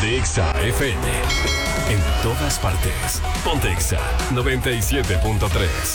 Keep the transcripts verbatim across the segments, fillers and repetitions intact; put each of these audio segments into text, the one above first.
de Exa F M. En todas partes. Ponte Exa noventa y siete punto tres.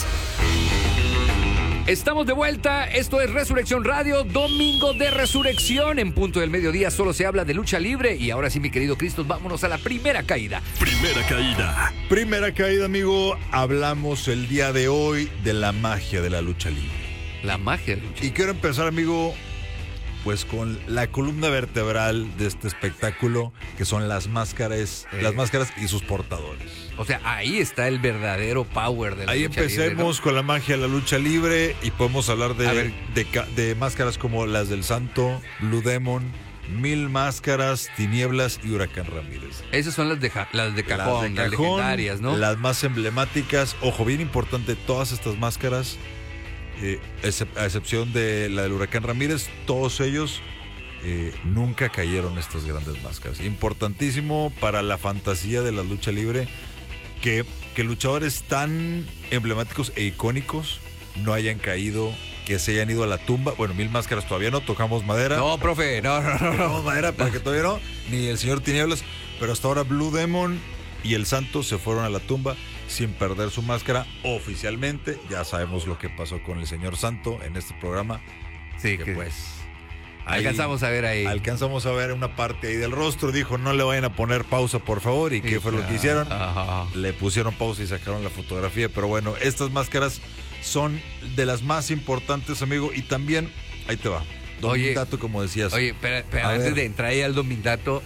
Estamos de vuelta, esto es Resurrección Radio, domingo de resurrección. En punto del mediodía solo se habla de lucha libre. Y ahora sí, mi querido Cristos, vámonos a la primera caída. Primera caída. Primera caída, amigo. Hablamos el día de hoy de la magia de la lucha libre. La magia de la lucha libre. Y quiero empezar, amigo, pues con la columna vertebral de este espectáculo, que son las máscaras, eh. las máscaras y sus portadores. O sea, ahí está el verdadero power de la ahí lucha empecemos libre, ¿no? Con la magia de la lucha libre y podemos hablar de, ver. de, de máscaras como las del Santo, Blue Demon, Mil Máscaras, Tinieblas y Huracán Ramírez. Esas son las de, ja, las de cajón, las, de cajón, las legendarias, ¿no? Las más emblemáticas. Ojo, bien importante, todas estas máscaras, eh, a excepción de la del Huracán Ramírez, todos ellos eh, nunca cayeron estas grandes máscaras. Importantísimo para la fantasía de la lucha libre que, que luchadores tan emblemáticos e icónicos no hayan caído, que se hayan ido a la tumba. Bueno, Mil Máscaras todavía no, tocamos madera. No, profe, no, no, no. Tocamos madera para que todavía no, ni el señor Tinieblas, pero hasta ahora Blue Demon y el Santo se fueron a la tumba sin perder su máscara oficialmente. Ya sabemos lo que pasó con el señor Santo en este programa. Sí, que, que pues ahí, alcanzamos a ver ahí. Alcanzamos a ver una parte ahí del rostro. Dijo, no le vayan a poner pausa, por favor. ¿Y sí, qué fue claro. lo que hicieron? Ajá. Le pusieron pausa y sacaron la fotografía. Pero bueno, estas máscaras son de las más importantes, amigo. Y también, ahí te va, Domindato, como decías. Oye, pero, pero antes ver. de entrar ahí al Domindato,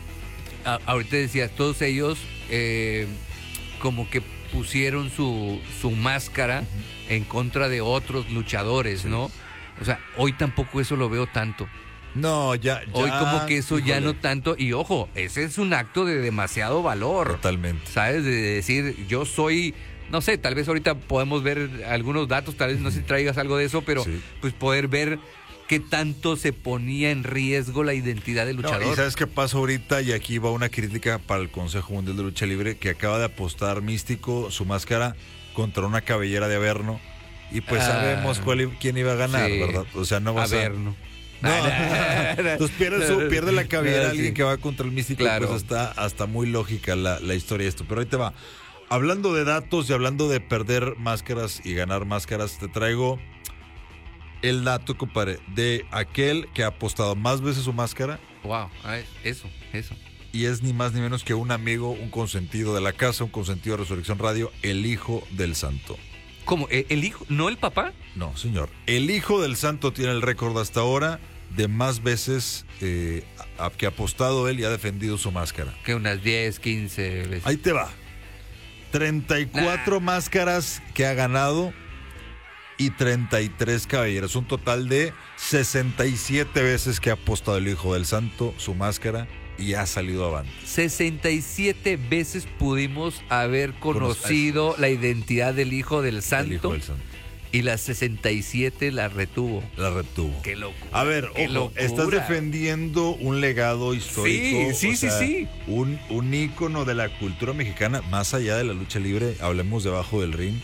a, ahorita decías, todos ellos eh, como que pusieron su, su máscara uh-huh. en contra de otros luchadores, sí. ¿no? O sea, hoy tampoco eso lo veo tanto. No, ya, ya. Hoy como que eso híjole. ya no tanto. Y ojo, ese es un acto de demasiado valor. Totalmente. ¿Sabes? De decir, yo soy... No sé, tal vez ahorita podemos ver algunos datos, tal vez no sé si traigas algo de eso, pero sí. pues poder ver qué tanto se ponía en riesgo la identidad del luchador. No, ¿y sabes qué pasa ahorita? Y aquí va una crítica para el Consejo Mundial de Lucha Libre, que acaba de apostar Místico su máscara contra una cabellera de Averno. Y pues ah, sabemos cuál, quién iba a ganar, sí. ¿verdad? O sea, no vas Averno. a... No, entonces pierde, su, pierde la cabellera alguien sí. que va contra el Místico. Claro. Pues está hasta muy lógica la, la historia de esto. Pero ahí te va. Hablando de datos y hablando de perder máscaras y ganar máscaras, te traigo el dato, compadre, de aquel que ha apostado más veces su máscara. Wow, eso, eso. Y es ni más ni menos que un amigo, un consentido de la casa, un consentido de Resurrección Radio, el hijo del Santo. ¿Cómo? ¿El hijo? ¿No el papá? No, señor. El hijo del Santo tiene el récord hasta ahora de más veces eh, a, a que ha apostado él y ha defendido su máscara. Que unas diez, quince veces. Ahí te va. treinta y cuatro nah. máscaras que ha ganado y treinta y tres cabelleras. Un total de sesenta y siete veces que ha apostado el hijo del Santo su máscara y ha salido avante. sesenta y siete veces pudimos haber conocido Conoce. la identidad del hijo del Santo. El hijo del Santo. Y las sesenta y siete la retuvo. La retuvo. Qué locura. A ver, qué ojo, locura. Estás defendiendo un legado histórico. Sí, sí, o sí, sea, sí. Un, un ícono de la cultura mexicana, más allá de la lucha libre, hablemos debajo del ring.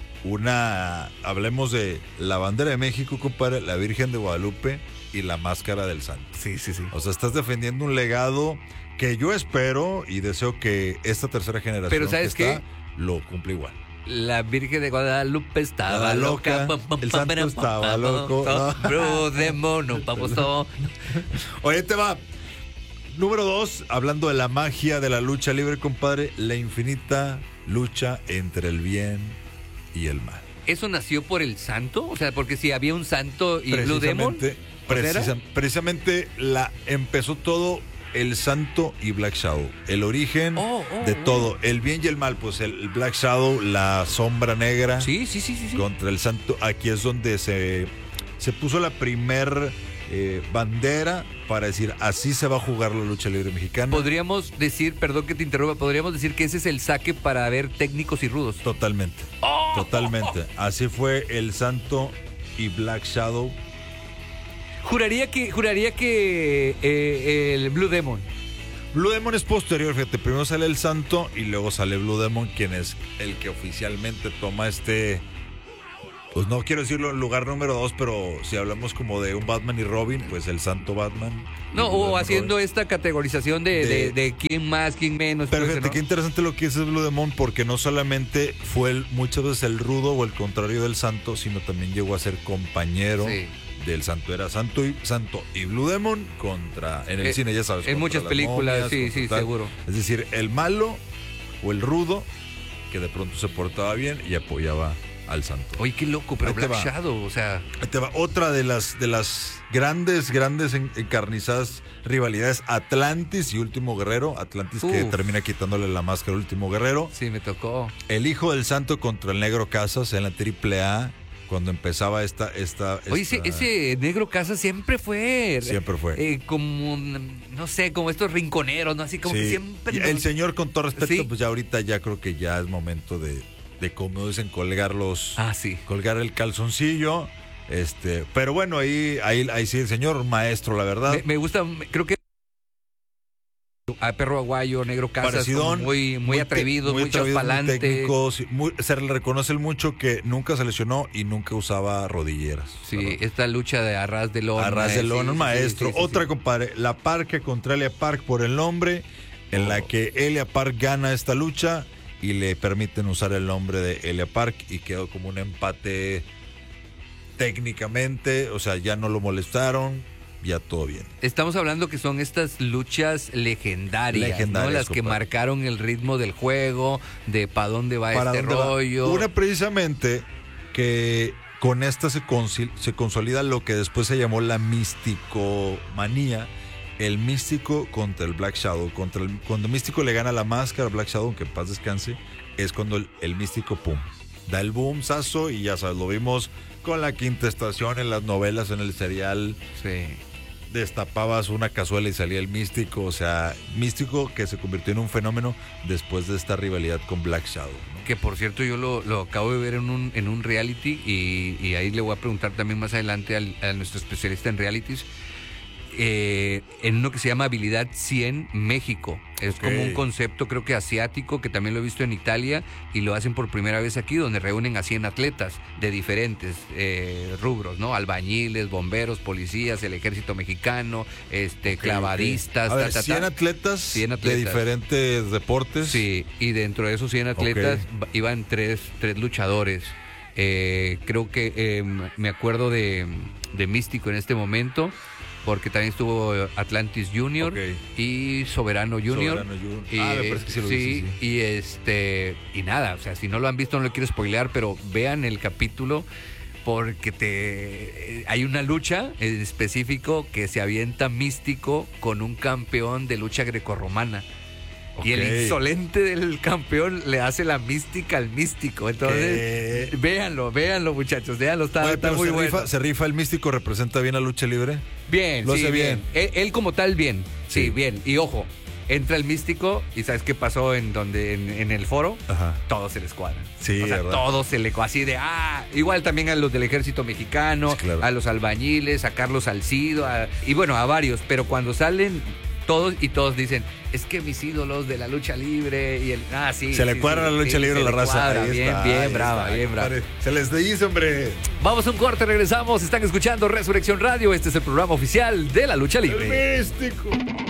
Una, hablemos de la bandera de México, compadre, la Virgen de Guadalupe y la máscara del Santo. Sí, sí, sí. O sea, estás defendiendo un legado que yo espero y deseo que esta tercera generación Pero ¿sabes que está, qué? lo cumpla igual. La Virgen de Guadalupe estaba loca, loca. El Santo estaba loco. Bro de mono, vamos todos. Oye, te va. Número dos, hablando de la magia de la lucha libre, compadre, la infinita lucha entre el bien y el mal. ¿Eso nació por el Santo? O sea, porque si había un Santo y Blue Demon. Precisa, precisamente la empezó todo el Santo y Black Shadow. El origen oh, oh, de oh. todo. El bien y el mal, pues el Black Shadow, la sombra negra. Sí, sí, sí, sí. sí. Contra el Santo. Aquí es donde se, se puso la primer eh, bandera para decir, así se va a jugar la lucha libre mexicana. Podríamos decir, perdón que te interrumpa, podríamos decir que ese es el saque para ver técnicos y rudos. Totalmente. Oh. Totalmente. Así fue el Santo y Black Shadow. Juraría que, juraría que eh, el Blue Demon. Blue Demon es posterior, fíjate. Primero sale el Santo y luego sale Blue Demon, quien es el que oficialmente toma este Pues no quiero decirlo en lugar número dos, pero si hablamos como de un Batman y Robin, pues el Santo Batman. No, y o Blue haciendo Demon. esta categorización de, de, De- de quién más, quién menos. Pero todo fíjate eso, qué ¿no? interesante lo que dice Blue Demon, porque no solamente fue el- muchas veces el rudo o el contrario del Santo, sino también llegó a ser compañero Sí. del Santo. Era Santo y Santo y Blue Demon contra en el Eh, cine, ya sabes. en contra muchas las películas, momias, sí, contra sí, tal. seguro. Es decir, el malo o el rudo que de pronto se portaba bien y apoyaba al Santo. Oye, qué loco, pero Ahí te Black va. Shadow, o sea, Ahí te va otra de las de las grandes, grandes en- encarnizadas rivalidades, Atlantis y Último Guerrero. Atlantis que Uf. termina quitándole la máscara al Último Guerrero. sí, me tocó. El Hijo del Santo contra el Negro Casas en la triple A, cuando empezaba esta... esta, Oye, ese, esta- ese negro casa siempre fue. Siempre fue. eh, como, no sé, como estos rinconeros, ¿no? Así como Sí. que siempre. Y el señor, con todo respeto, Sí. pues ya ahorita ya creo que ya es momento de, de como dicen, colgar los... Ah, sí. colgar el calzoncillo. Este, pero bueno, ahí, ahí, ahí sí el señor maestro, la verdad. Me, me gusta, me- creo que. A Perro Aguayo, Negro Casas, Parecidón, como muy, muy te- atrevidos, muy, atrevidos, muy chaspalante. técnicos, muy- se le reconoce el mucho que nunca se lesionó y nunca usaba rodilleras. Sí, ¿verdad? esta lucha de Arras de Lona. Arras de eh, lona, sí, un sí, maestro. sí, sí, sí, Otra, sí. compadre, La Parca contra Elia Park por el nombre, en la Oh. que Elia Park gana esta lucha y le permiten usar el nombre de Elia Park y quedó como un empate técnicamente, o sea, ya no lo molestaron, ya todo bien. Estamos hablando que son estas luchas legendarias, Legendarias, ¿no? Las que compadre. marcaron el ritmo del juego, de para dónde va ¿Para este dónde va? rollo. Una precisamente que con esta se, consi- se consolida lo que después se llamó la místico-manía, el místico contra el Black Shadow. Contra el, cuando el místico le gana la máscara al Black Shadow, aunque en paz descanse, es cuando el, el místico, pum, da el boom, sazo, y ya sabes, lo vimos con la Quinta Estación, en las novelas, en el serial. Sí. Destapabas una cazuela y salía el místico, o sea, místico que se convirtió en un fenómeno después de esta rivalidad con Black Shadow, ¿no? Que por cierto yo lo, lo acabo de ver en un, en un reality y, y ahí le voy a preguntar también más adelante al, a nuestro especialista en realities. Eh, en uno que se llama Habilidad cien México. Es Ok. como un concepto creo que asiático, que también lo he visto en Italia y lo hacen por primera vez aquí, donde reúnen a cien atletas de diferentes eh, rubros, ¿no? Albañiles, bomberos, policías, el ejército mexicano, este, Ok, clavadistas, ok. A ver, ta, ta, ta. cien atletas, cien de atletas. diferentes deportes. Sí, y dentro de esos cien atletas Ok. va- iban tres, tres luchadores. Eh, creo que eh, me acuerdo de, de Místico en este momento, porque también estuvo Atlantis Junior Ok. y Soberano Junior. Soberano Junior. Y, Ah, me parece que sí lo vi, sí, sí. y este y nada, o sea, si no lo han visto no lo quiero spoilear, pero vean el capítulo porque te hay una lucha en específico que se avienta Místico con un campeón de lucha grecorromana. Y el Ok. insolente del campeón le hace la mística al místico. Entonces, ¿Qué? véanlo, véanlo, muchachos, véanlo, está, Oye, está pero muy se, bueno. rifa, se rifa el místico, representa bien la lucha libre. Bien, Lo sí, hace bien. bien. Él, él como tal, bien. Sí, Sí. bien. Y ojo, entra el místico y ¿sabes qué pasó en donde en, en el foro? Ajá. Todos se les cuadran. Sí, o sea, ¿verdad? todos se le cuadran. Así de, ah, igual también a los del ejército mexicano, Sí, claro. a los albañiles, a Carlos Salcido, a- y bueno, a varios. Pero cuando salen todos y todos dicen, es que mis ídolos de la lucha libre y el... Ah, sí. se le sí, cuadra sí, la lucha sí, libre se a la le raza. cuadra. Ahí Bien, está, bien, ahí brava, está, bien, brava. compadre. Se les dice, hombre. Vamos a un corte, regresamos. Están escuchando Resurrección Radio. Este es el programa oficial de la lucha libre. El místico.